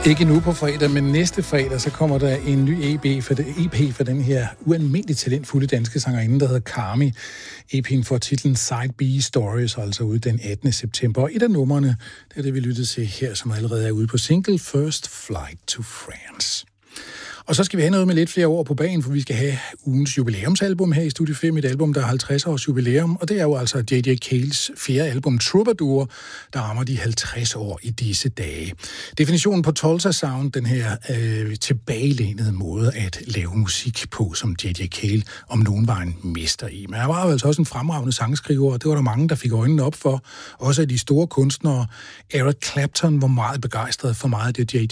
Ikke nu på fredag, men næste fredag, så kommer der en ny EP for den her ualmindeligt talentfulde danske sangerinde, der hedder Carmi. EP'en får titlen Side B Stories, altså ude den 18. september. Og et af numrene, det er det, vi lyttede til her, som allerede er ude på single First Flight to France. Og så skal vi have noget med lidt flere år på banen, for vi skal have ugens jubilæumsalbum her i Studie 5, et album, der har 50 års jubilæum, og det er jo altså J.J. Cales fjerde album, Troubadour, der rammer de 50 år i disse dage. Definitionen på Tulsa Sound, den her tilbagelænede måde at lave musik på, som J.J. Cale om nogen var en mester i. Men han var altså også en fremragende sangskriver, og det var der mange, der fik øjnene op for. Også af de store kunstnere. Eric Clapton var meget begejstret for meget af det, J.J.